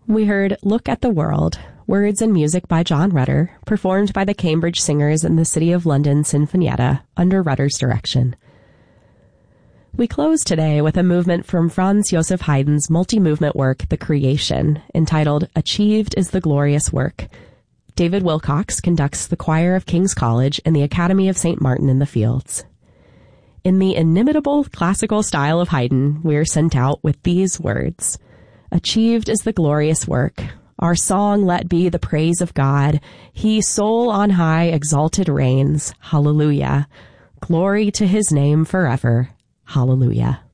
We heard Look at the World, words and music by John Rutter, performed by the Cambridge Singers and the City of London Sinfonietta under Rutter's direction. We close today with a movement from Franz Joseph Haydn's multi-movement work, The Creation, entitled Achieved is the Glorious Work. David Wilcox conducts the choir of King's College and the Academy of St. Martin in the Fields. In the inimitable classical style of Haydn, we are sent out with these words. Achieved is the glorious work. Our song let be the praise of God. He, sole on high, exalted reigns. Hallelujah. Glory to his name forever. Hallelujah.